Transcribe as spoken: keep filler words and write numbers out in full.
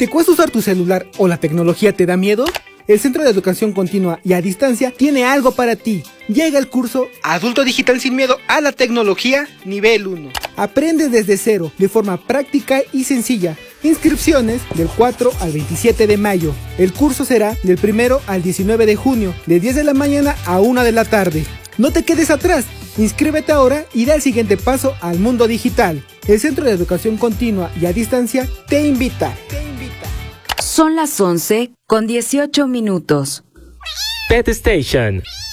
¿Te cuesta usar tu celular o la tecnología te da miedo? El Centro de Educación Continua y a Distancia tiene algo para ti. Llega el curso Adulto Digital sin miedo a la tecnología nivel uno. Aprende desde cero, de forma práctica y sencilla. Inscripciones del cuatro al veintisiete de mayo. El curso será del primero al diecinueve de junio, de diez de la mañana a una de la tarde. No te quedes atrás. Inscríbete ahora y da el siguiente paso al mundo digital. El Centro de Educación Continua y a Distancia te invita. Te invita. Son las once con dieciocho minutos. Pet Station.